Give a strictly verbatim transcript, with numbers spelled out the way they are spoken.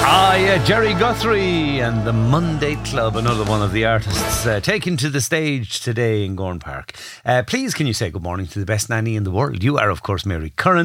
Ah, yeah, Jerry Guthrie and the Monday Club, another one of the artists uh, taken to the stage today in Gowran Park. Uh, please, can you say good morning to the best nanny in the world? You are, of course, Mary Curran.